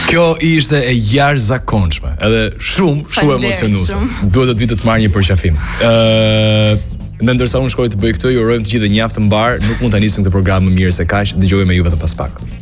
Kjo ishte e jashtëzakonshme, edhe shumë emocionuese. Duhet të vitë të marr një përqafim. Në ndërsa unë shkoj të bëj këtë, ju urojmë të gjithë një javë të mbar, nuk mund ta nisim këtë program më mirë se kaq, dëgjojmë me juve të pas pak.